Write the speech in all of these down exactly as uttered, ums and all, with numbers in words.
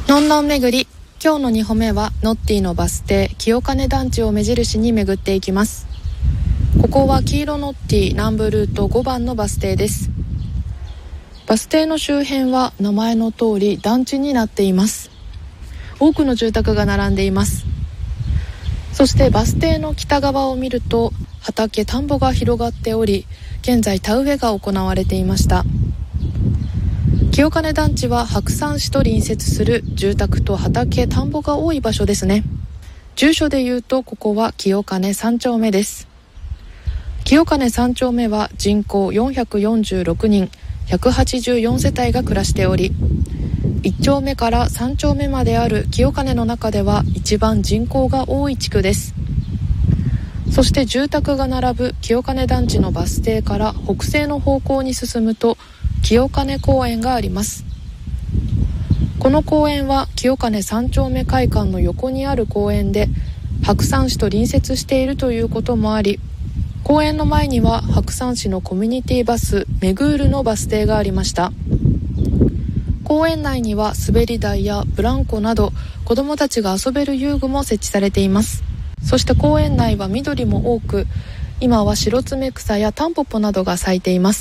のんのん巡り、今日のにほんめはノッティのバス停清金団地を目印に巡っていきます。ここは黄色ノッティ南部ルートごばんのバス停です。バス停の周辺は名前の通り団地になっています。多くの住宅が並んでいます。そしてバス停の北側を見ると畑、田んぼが広がっており、現在田植えが行われていました。清金団地は白山市と隣接する住宅と畑、田んぼが多い場所ですね。住所でいうとここは清金さん丁目です。清金さん丁目は人口よんひゃくよんじゅうろくにん、ひゃくはちじゅうよん世帯が暮らしており、いち丁目からさん丁目まである清金の中では一番人口が多い地区です。そして住宅が並ぶ清金団地のバス停から北西の方向に進むと清金公園があります。この公園は清金さん丁目会館の横にある公園で、白山市と隣接しているということもあり、公園の前には白山市のコミュニティバスメグールのバス停がありました。公園内には滑り台やブランコなど子どもたちが遊べる遊具も設置されています。そして公園内は緑も多く、今は白爪草やタンポポなどが咲いています。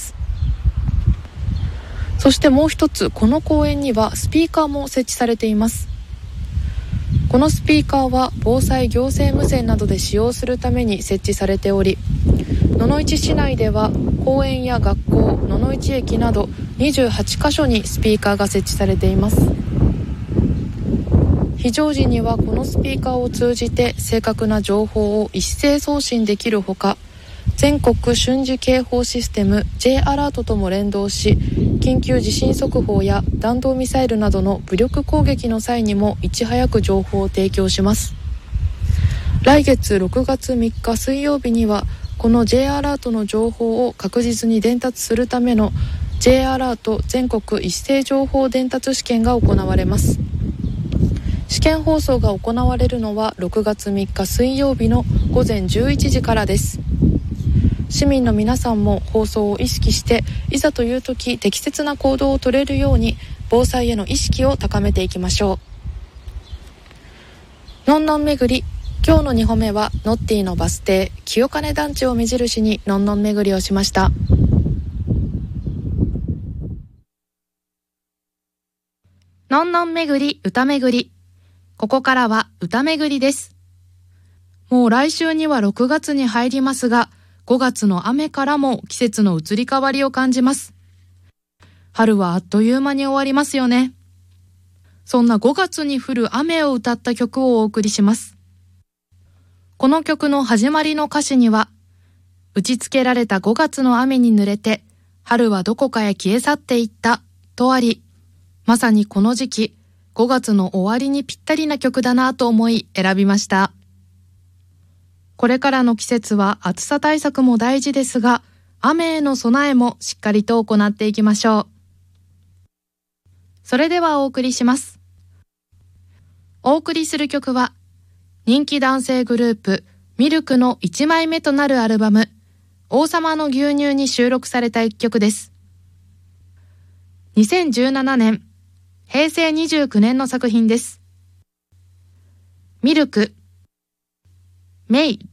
そしてもう一つ、この公園にはスピーカーも設置されています。このスピーカーは防災行政無線などで使用するために設置されており、野々市市内では公園や学校、野々市駅などにじゅうはちカ所にスピーカーが設置されています。非常時にはこのスピーカーを通じて正確な情報を一斉送信できるほか、全国瞬時警報システム J アラートとも連動し、緊急地震速報や弾道ミサイルなどの武力攻撃の際にもいち早く情報を提供します。来月ろくがつみっか水曜日にはこの J アラートの情報を確実に伝達するための J アラート全国一斉情報伝達試験が行われます。試験放送が行われるのはろくがつみっか水曜日のごぜんじゅういちじからです。市民の皆さんも放送を意識して、いざという時適切な行動を取れるように防災への意識を高めていきましょう。のんのん巡り、今日のにほんめはノッティのバス停清金団地を目印にのんのん巡りをしました。のんのん巡り、歌巡り。ここからは歌巡りです。もう来週にはろくがつに入りますが、ごがつの雨からも季節の移り変わりを感じます。春はあっという間に終わりますよね。そんなごがつに降る雨を歌った曲をお送りします。この曲の始まりの歌詞には、打ちつけられたごがつの雨に濡れて、春はどこかへ消え去っていったとあり、まさにこの時期、ごがつの終わりにぴったりな曲だなと思い選びました。これからの季節は暑さ対策も大事ですが、雨への備えもしっかりと行っていきましょう。それではお送りします。お送りする曲は、人気男性グループミルクのいちまいめとなるアルバム、王様の牛乳に収録された一曲です。にせんじゅうななねん、へいせいにじゅうきゅうねんの作品です。ミルク、メイ